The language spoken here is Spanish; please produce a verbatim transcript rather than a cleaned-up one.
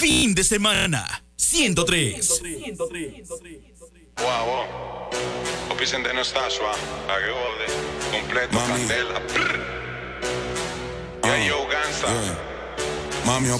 fin de semana. ciento tres. Wow, wow. Opisente non sta qua, a che ode, completo, Mami. candela. Yeah, yo, Gansa. Yeah. Mami,